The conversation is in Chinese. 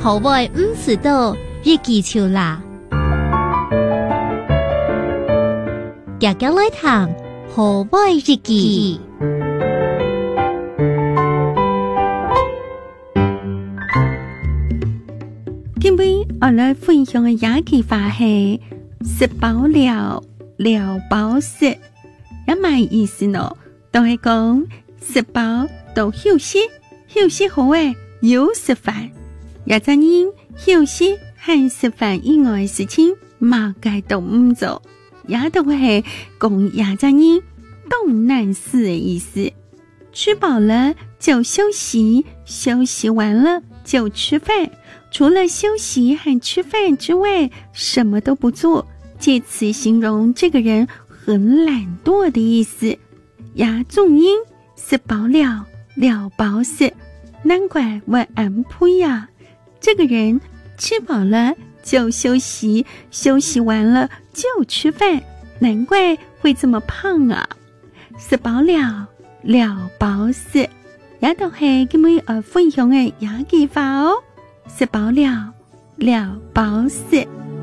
好壞唔知道日記潮啦。大家來談好壞日記。 今日我來分享嘅日記話係食飽了了飽食，有咩意思呢？都係講食飽就休息，休息好誒要食飯。也就因休息和食飯以外嘅事情，乜嘢都唔做，也都係講也就因都難事嘅意思。吃飽了就休息，休息完了就吃飯。除了休息和吃飯之外，什麼都不做，借此形容這個人很懶惰的意思。也重因食飽了了飽食，難怪我安配呀。這個人吃飽了就休息，休息完了就吃飯，難怪會這麼胖啊。食飽了了飽食，也都係今日分享嘅日記法哦。食飽了了飽食。